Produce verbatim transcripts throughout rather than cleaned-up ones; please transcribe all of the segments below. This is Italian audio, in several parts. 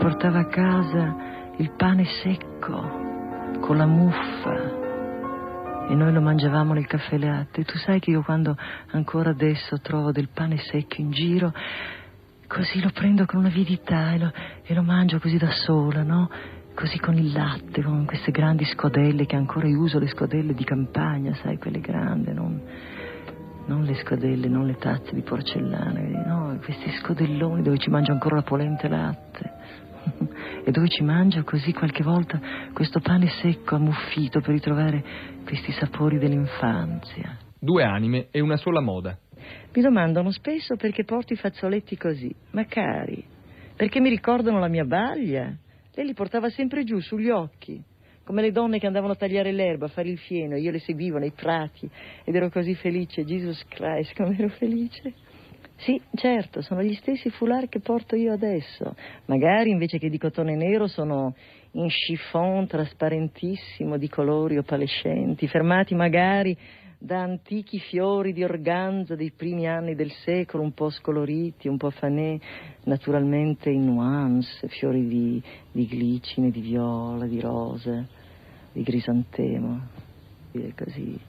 portava a casa il pane secco con la muffa e noi lo mangiavamo nel caffè latte. Tu sai che io quando ancora adesso trovo del pane secco in giro, così lo prendo con un'avidità e lo, e lo mangio così da sola, no? Così con il latte, con queste grandi scodelle, che ancora io uso le scodelle di campagna, sai, quelle grandi, non, non le scodelle, non le tazze di porcellana, no, questi scodelloni dove ci mangio ancora la polenta e latte. E dove ci mangio così qualche volta questo pane secco ammuffito per ritrovare questi sapori dell'infanzia. Due anime e una sola moda. Mi domandano spesso perché porto i fazzoletti così, ma cari, perché mi ricordano la mia baglia. Lei li portava sempre giù sugli occhi, come le donne che andavano a tagliare l'erba, a fare il fieno, io le seguivo nei prati ed ero così felice. Jesus Christ, come ero felice. Sì, certo, sono gli stessi foulard che porto io adesso. Magari invece che di cotone nero sono in chiffon trasparentissimo di colori opalescenti, fermati magari da antichi fiori di organza dei primi anni del secolo, un po' scoloriti, un po' fanè, naturalmente in nuance, fiori di, di glicine, di viola, di rosa, di crisantemo, e così.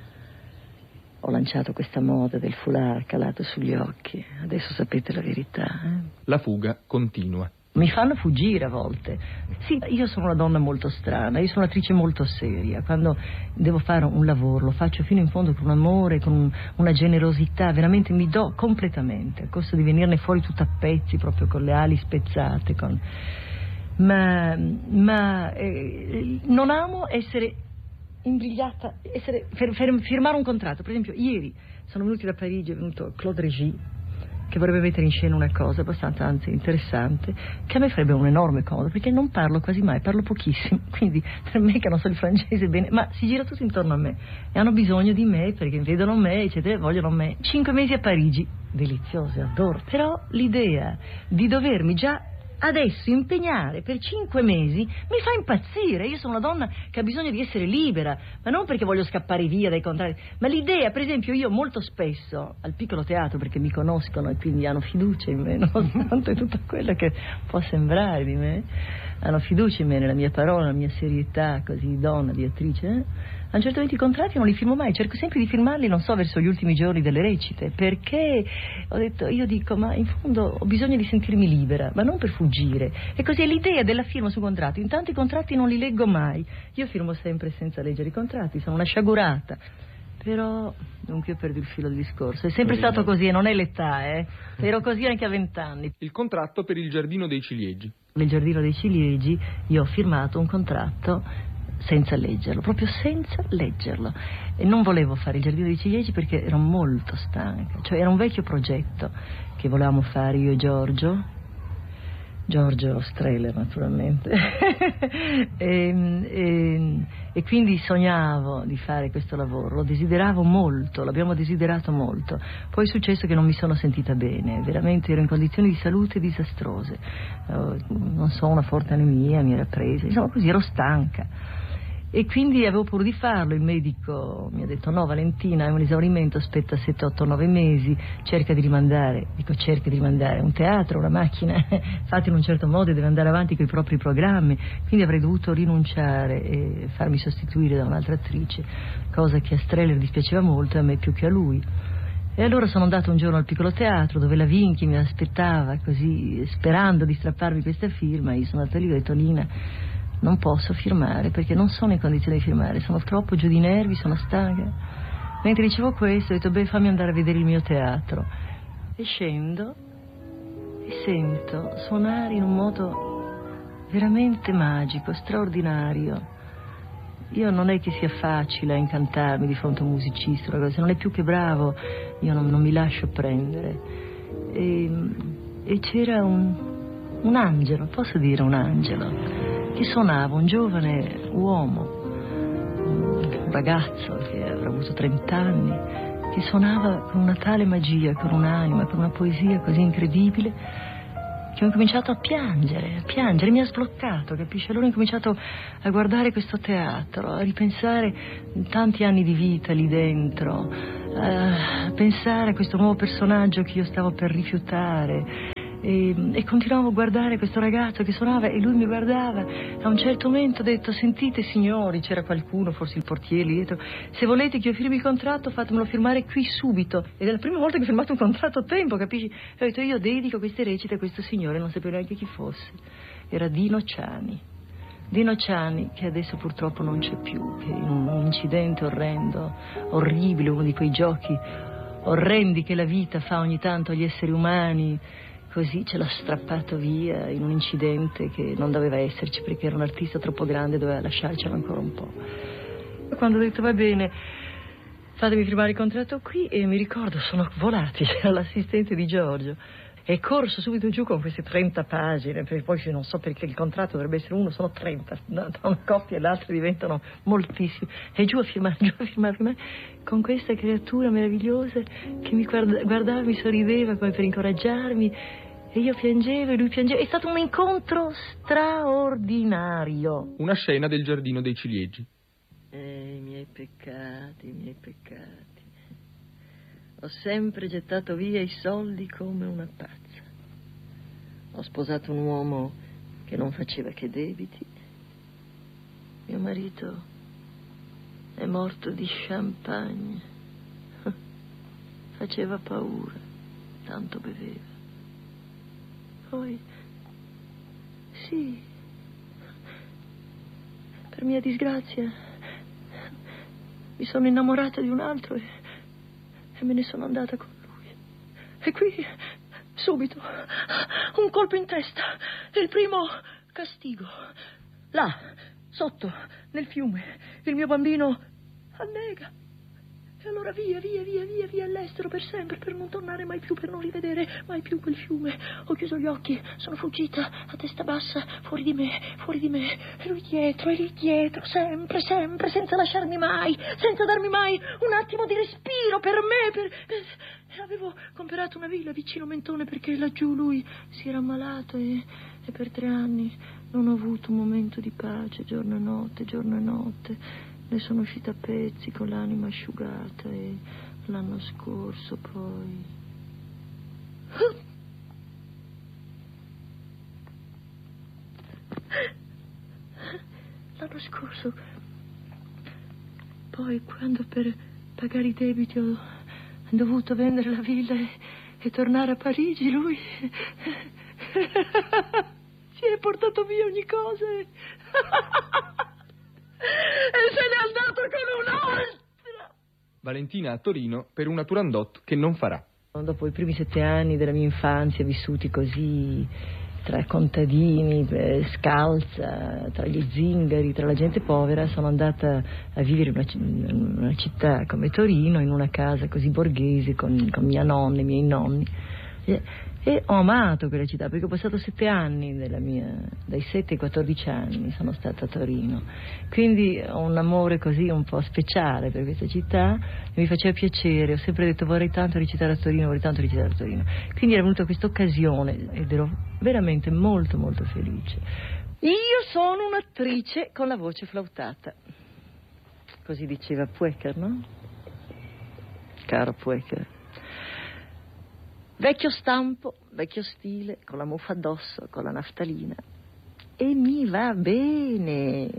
Ho lanciato questa moda del foulard calato sugli occhi. Adesso sapete la verità, eh? La fuga continua. Mi fanno fuggire a volte. Sì, io sono una donna molto strana, io sono un'attrice molto seria. Quando devo fare un lavoro lo faccio fino in fondo con amore, con una generosità, veramente mi do completamente, a costo di venirne fuori tutta a pezzi, proprio con le ali spezzate. Con... Ma, ma eh, non amo essere imbrigliata, essere, fer, fer, firmare un contratto. Per esempio ieri sono venuti da Parigi, è venuto Claude Régis, che vorrebbe mettere in scena una cosa abbastanza, anzi interessante, che a me farebbe un enorme comodo, perché non parlo quasi mai, parlo pochissimo, quindi per me che non so il francese bene, ma si gira tutto intorno a me e hanno bisogno di me perché vedono me, eccetera, vogliono me. Cinque mesi a Parigi, deliziose, adoro, però l'idea di dovermi già adesso impegnare per cinque mesi mi fa impazzire. Io sono una donna che ha bisogno di essere libera, ma non perché voglio scappare via dai contrari, ma l'idea, per esempio, io molto spesso al piccolo teatro, perché mi conoscono e quindi hanno fiducia in me, nonostante tutto quello che può sembrare di me, hanno fiducia in me, nella mia parola, nella mia serietà così di donna, di attrice, eh? A un certo punto i contratti non li firmo mai, cerco sempre di firmarli, non so, verso gli ultimi giorni delle recite, perché ho detto, io dico, ma in fondo ho bisogno di sentirmi libera, ma non per fuggire. E così è l'idea della firma su contratti. Intanto i contratti non li leggo mai, io firmo sempre senza leggere i contratti, sono una sciagurata. Però, dunque io perdo il filo del discorso, è sempre stato così e non è l'età, eh. Ero così anche a vent'anni. Il contratto per il Giardino dei Ciliegi. Nel Giardino dei Ciliegi io ho firmato un contratto senza leggerlo, proprio senza leggerlo, e non volevo fare il Giardino dei Ciliegi perché ero molto stanca, cioè era un vecchio progetto che volevamo fare io e Giorgio Giorgio Strehler naturalmente e, e, e quindi sognavo di fare questo lavoro, lo desideravo molto, l'abbiamo desiderato molto. Poi è successo che non mi sono sentita bene, veramente ero in condizioni di salute disastrose, non so, una forte anemia mi era presa, insomma così ero stanca. E quindi avevo paura di farlo, il medico mi ha detto no Valentina, è un esaurimento, aspetta sette, otto, nove mesi, cerca di rimandare, dico cerca di rimandare, un teatro, una macchina, fatto in un certo modo deve andare avanti con i propri programmi, quindi avrei dovuto rinunciare e farmi sostituire da un'altra attrice, cosa che a Strehler dispiaceva molto e a me più che a lui. E allora sono andata un giorno al piccolo teatro dove la Vinchi mi aspettava così, sperando di strapparmi questa firma, io sono andata lì e ho detto Nina, non posso firmare perché non sono in condizione di firmare, sono troppo giù di nervi, sono stanca. Mentre dicevo questo ho detto beh fammi andare a vedere il mio teatro e scendo e sento suonare in un modo veramente magico, straordinario. Io non è che sia facile a incantarmi di fronte a un musicista, se non è più che bravo io non, non mi lascio prendere e, e c'era un, un angelo, posso dire un angelo che suonava, un giovane uomo, un ragazzo che avrà avuto trent'anni, che suonava con una tale magia, con un'anima, con una poesia così incredibile che ho cominciato a piangere, a piangere, mi ha sbloccato, capisci? Allora ho cominciato a guardare questo teatro, a ripensare tanti anni di vita lì dentro, a pensare a questo nuovo personaggio che io stavo per rifiutare e, e continuavo a guardare questo ragazzo che suonava e lui mi guardava. A un certo momento ho detto: sentite signori, c'era qualcuno, forse il portiere dietro, se volete che io firmi il contratto fatemelo firmare qui subito. Ed è la prima volta che ho firmato un contratto a tempo, capisci? E ho detto: io dedico queste recite a questo signore, non sapevo neanche chi fosse. Era Dino Ciani. Dino Ciani, che adesso purtroppo non c'è più, che in un incidente orrendo, orribile, uno di quei giochi orrendi che la vita fa ogni tanto agli esseri umani, così ce l'ha strappato via in un incidente che non doveva esserci, perché era un artista troppo grande, doveva lasciarcelo ancora un po'. Quando ho detto: va bene, fatemi firmare il contratto qui, e mi ricordo, sono volati, c'era l'assistente di Giorgio, è corso subito giù con queste trenta pagine, perché poi non so perché il contratto dovrebbe essere uno, sono trenta, da una coppia e l'altra diventano moltissimi, e giù a firmare, giù a firmare, a firmare, con questa creatura meravigliosa che mi guarda, guardava, mi sorrideva come per incoraggiarmi, e io piangevo e lui piangeva. È stato un incontro straordinario. Una scena del Giardino dei Ciliegi. Eh, i miei peccati, i miei peccati. Ho sempre gettato via i soldi come una pazza. Ho sposato un uomo che non faceva che debiti. Mio marito è morto di champagne. Faceva paura, tanto beveva. Poi, sì, per mia disgrazia, mi sono innamorata di un altro e, e me ne sono andata con lui. E qui, subito, un colpo in testa. E il primo castigo. Là, sotto, nel fiume, il mio bambino annega. E allora via, via, via, via, via all'estero per sempre, per non tornare mai più, per non rivedere mai più quel fiume. Ho chiuso gli occhi, sono fuggita a testa bassa, fuori di me, fuori di me, e lui dietro, e lì dietro, sempre, sempre, senza lasciarmi mai, senza darmi mai un attimo di respiro per me, per... per... E avevo comprato una villa vicino Mentone perché laggiù lui si era ammalato e, e per tre anni non ho avuto un momento di pace, giorno e notte, giorno e notte. Ne sono uscita a pezzi con l'anima asciugata e l'anno scorso poi... L'anno scorso poi, quando per pagare i debiti ho dovuto vendere la villa e, e tornare a Parigi, lui si è portato via ogni cosa e... e se n'è andato con un'altra. Valentina a Torino per una Turandot che non farà. Dopo i primi sette anni della mia infanzia vissuti così tra contadini, eh, scalza, tra gli zingari, tra la gente povera, sono andata a vivere in una, una città come Torino, in una casa così borghese con, con mia nonna, i miei nonni. E, e ho amato quella città perché ho passato sette anni della mia, dai sette ai quattordici anni sono stata a Torino, quindi ho un amore così un po' speciale per questa città e mi faceva piacere. Ho sempre detto: vorrei tanto recitare a Torino, vorrei tanto recitare a Torino. Quindi era venuta questa occasione ed ero veramente molto molto felice. Io sono un'attrice con la voce flautata, così diceva Puecher, no? Caro Puecher. Vecchio stampo, vecchio stile, con la muffa addosso, con la naftalina. E mi va bene.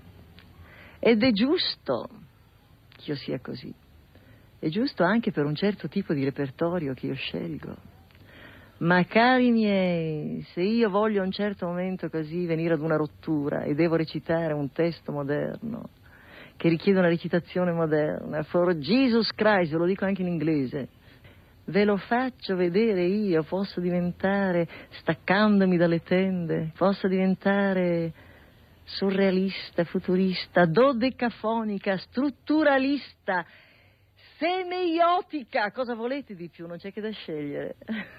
Ed è giusto che io sia così. È giusto anche per un certo tipo di repertorio che io scelgo. Ma cari miei, se io voglio a un certo momento così venire ad una rottura e devo recitare un testo moderno, che richiede una recitazione moderna, for Jesus Christ, lo dico anche in inglese, ve lo faccio vedere io, posso diventare, staccandomi dalle tende, posso diventare surrealista, futurista, dodecafonica, strutturalista, semeiotica, cosa volete di più? Non c'è che da scegliere.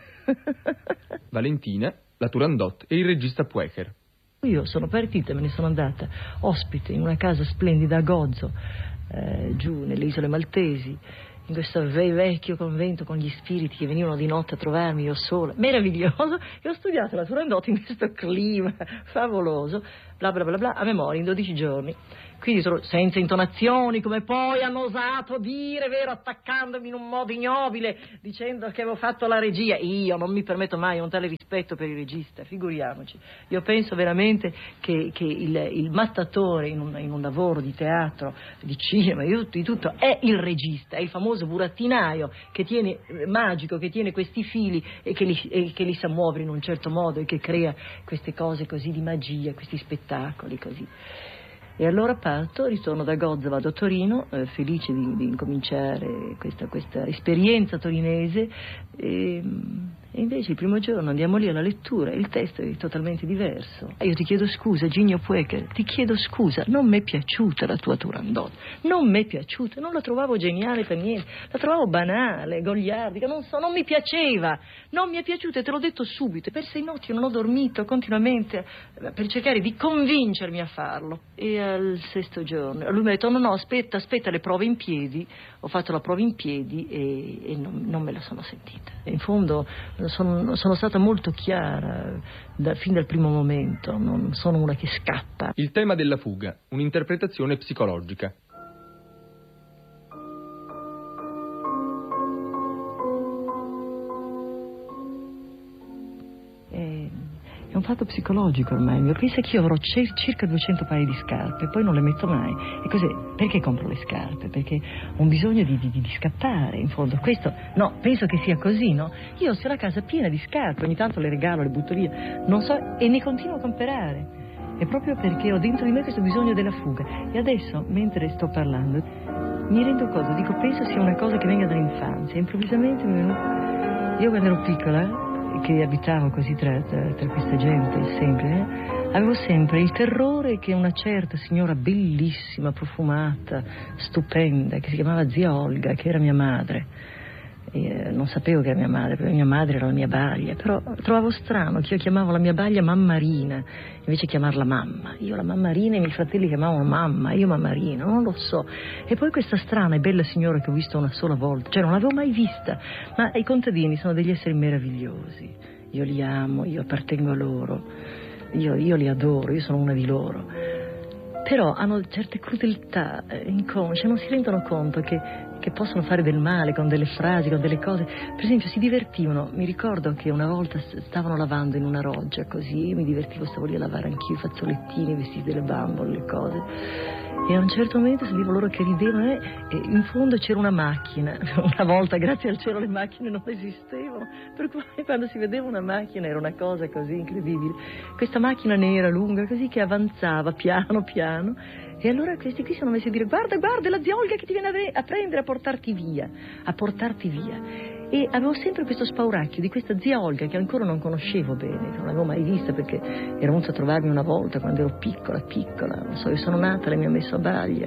Valentina, la Turandot e il regista Puecher. Io sono partita, me ne sono andata ospite in una casa splendida a Gozo, eh, giù nelle isole Maltesi, in questo ve- vecchio convento con gli spiriti che venivano di notte a trovarmi, io sola, meraviglioso, e ho studiato la Turandot in questo clima favoloso, bla bla bla bla, a memoria, in dodici giorni. quindi senza intonazioni, come poi hanno osato dire, vero, attaccandomi in un modo ignobile, dicendo che avevo fatto la regia. Io non mi permetto mai un tale rispetto per il regista, figuriamoci. Io penso veramente che, che il, il mattatore in un, in un lavoro di teatro, di cinema, di tutto, di tutto, è il regista, è il famoso burattinaio che tiene, magico, che tiene questi fili e che li, e che li sa muovere in un certo modo e che crea queste cose così di magia, questi spettacoli così. E allora parto, ritorno da Gozza, vado a Torino, eh, felice di, di incominciare questa, questa esperienza torinese, e, e invece il primo giorno andiamo lì alla lettura e il testo è totalmente diverso. E io ti chiedo scusa, Ginio Puecher, ti chiedo scusa, non mi è piaciuta la tua Turandot, non mi è piaciuta, non la trovavo geniale per niente, la trovavo banale, goliardica, non so, non mi piaceva, non mi è piaciuta e te l'ho detto subito, per sei notti io non ho dormito continuamente per cercare di convincermi a farlo. E al sesto giorno lui mi ha detto no no aspetta aspetta le prove in piedi. Ho fatto la prova in piedi e, e non, non me la sono sentita. In fondo sono, sono stata molto chiara da, fin dal primo momento, non sono una che scappa. Il tema della fuga, un'interpretazione psicologica. È un fatto psicologico ormai, io penso che io avrò c- circa duecento paia di scarpe, poi non le metto mai. E cos'è? Perché compro le scarpe? Perché ho un bisogno di, di, di scappare, in fondo. Questo, no, penso che sia così, no? Io ho la casa piena di scarpe, ogni tanto le regalo, le butto via, non so, e ne continuo a comprare. È proprio perché ho dentro di me questo bisogno della fuga. E adesso, mentre sto parlando, mi rendo conto, dico, penso sia una cosa che venga dall'infanzia. Improvvisamente mi è venuto... Io quando ero piccola, che abitavo così tra, tra, tra questa gente sempre, eh, avevo sempre il terrore che una certa signora bellissima, profumata, stupenda, che si chiamava zia Olga, che era mia madre, e, non sapevo che era mia madre, perché mia madre era la mia baglia, però trovavo strano che io chiamavo la mia baglia mammarina invece chiamarla mamma. Io la mammarina e i miei fratelli chiamavano mamma, io mammarina, non lo so. E poi questa strana e bella signora che ho visto una sola volta, cioè non l'avevo mai vista, ma i contadini sono degli esseri meravigliosi, io li amo, io appartengo a loro, io, io li adoro, io sono una di loro, però hanno certe crudeltà inconsce, non si rendono conto che, che possono fare del male con delle frasi, con delle cose. Per esempio si divertivano, mi ricordo che una volta stavano lavando in una roggia così, io mi divertivo, stavo lì a lavare anch'io i fazzolettini, i vestiti delle bambole, le cose, e a un certo momento sentivo loro che ridevano e in fondo c'era una macchina. Una volta, grazie al cielo, le macchine non esistevano, per cui quando si vedeva una macchina era una cosa così incredibile. Questa macchina nera lunga così che avanzava piano piano, e allora questi qui si sono messi a dire guarda guarda, è la zia Olga che ti viene a, a prendere, a portarti via, a portarti via. E avevo sempre questo spauracchio di questa zia Olga che ancora non conoscevo bene, non l'avevo mai vista perché era venuta a trovarmi una volta quando ero piccola, piccola, non so, io sono nata, lei mi ha messo a baglia,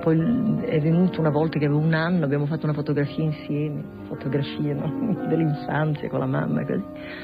poi è venuto una volta che avevo un anno, abbiamo fatto una fotografia insieme, fotografia, no? Dell'infanzia con la mamma così.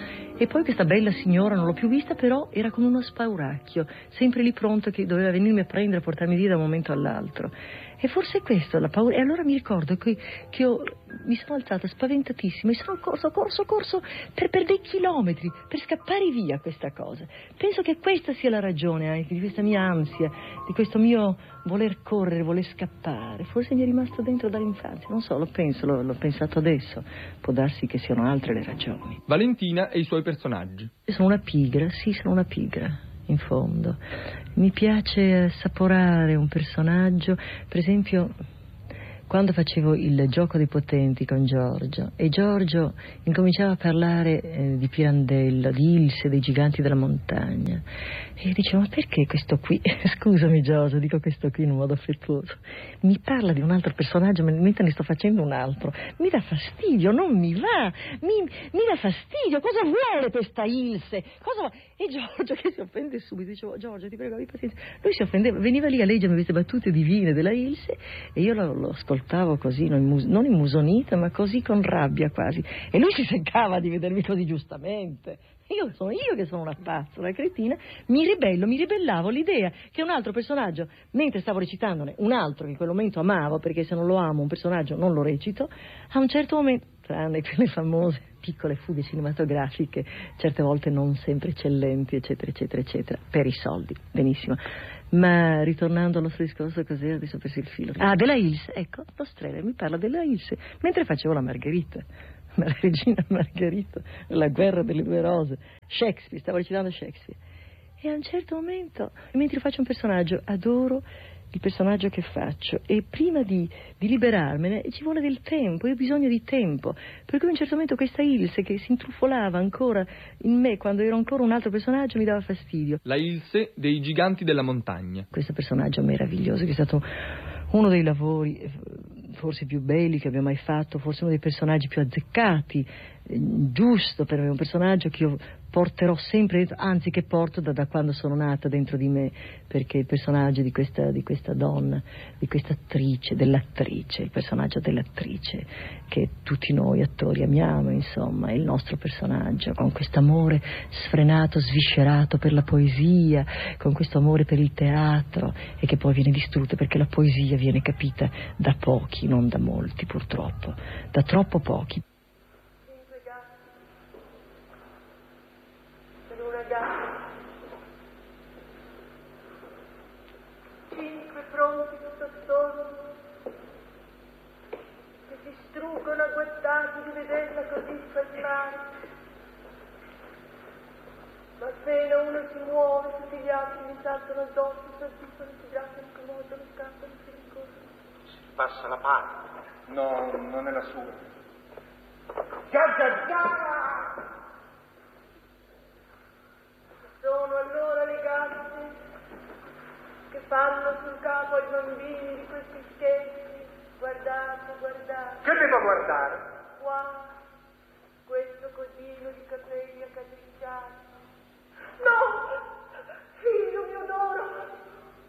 E poi questa bella signora non l'ho più vista, però era come uno spauracchio, sempre lì pronto che doveva venirmi a prendere, a portarmi via da un momento all'altro. E forse questo, la paura. E allora mi ricordo che, che ho, mi sono alzata spaventatissima e sono corso, corso, corso per, per dei chilometri, per scappare via questa cosa. Penso che questa sia la ragione anche di questa mia ansia, di questo mio voler correre, voler scappare. Forse mi è rimasto dentro dall'infanzia, non so, lo penso, l'ho, l'ho pensato adesso. Può darsi che siano altre le ragioni. Valentina e i suoi personaggi. Sono una pigra, sì, sono una pigra. In fondo mi piace assaporare un personaggio, per esempio quando facevo il gioco dei potenti con Giorgio e Giorgio incominciava a parlare eh, di Pirandello, di Ilse, dei giganti della montagna, e io dicevo ma perché questo qui, scusami Giorgio, dico questo qui in un modo affettuoso, mi parla di un altro personaggio mentre ne sto facendo un altro, mi dà fastidio, non mi va, mi, mi dà fastidio, cosa vuole questa Ilse, cosa vuole? E Giorgio che si offende subito, dicevo Giorgio ti prego abbi pazienza, lui si offendeva, veniva lì a leggermi queste battute divine della Ilse e io lo, lo ascoltavo così, non, immus- non immusonita ma così con rabbia quasi, e lui si seccava di vedermi così giustamente. Io sono io che sono una pazza, una cretina, mi ribello, mi ribellavo all'idea che un altro personaggio, mentre stavo recitandone un altro che in quel momento amavo, perché se non lo amo un personaggio non lo recito, a un certo momento tranne quelle famose piccole fughe cinematografiche, certe volte non sempre eccellenti, eccetera, eccetera, eccetera, per i soldi, benissimo. Ma ritornando al nostro discorso, così adesso ho perso il filo. Ah, della Ilse, ecco, lo Strehler mi parla della Ilse, mentre facevo la Margherita, la regina Margherita, la guerra delle due rose, Shakespeare, stavo recitando Shakespeare. E a un certo momento, mentre faccio un personaggio, adoro il personaggio che faccio e prima di, di liberarmene ci vuole del tempo, io ho bisogno di tempo, per cui a un certo momento questa Ilse che si intrufolava ancora in me quando ero ancora un altro personaggio mi dava fastidio. La Ilse dei Giganti della Montagna. Questo personaggio meraviglioso che è stato uno dei lavori forse più belli che abbia mai fatto, forse uno dei personaggi più azzeccati, giusto per me, un personaggio che io porterò sempre dentro, anzi che porto da, da quando sono nata dentro di me, perché il personaggio di questa, di questa donna, di questa attrice, dell'attrice, il personaggio dell'attrice che tutti noi attori amiamo, insomma, è il nostro personaggio, con questo amore sfrenato, sviscerato per la poesia, con questo amore per il teatro e che poi viene distrutto perché la poesia viene capita da pochi, non da molti purtroppo, da troppo pochi. Cinque pronti tutto attorno che si struggono agguantati di vederla così spasmare. Ma appena uno si muove tutti gli altri mi saltano addosso, si abituano, si grattano, si accomodano, scappano, si rincorrono. Si passa la parte. No, non è la sua. Gazzara! Sono allora le gatte che fanno sul capo ai bambini di questi scherzi. Guardate, guardate. Che devo guardare?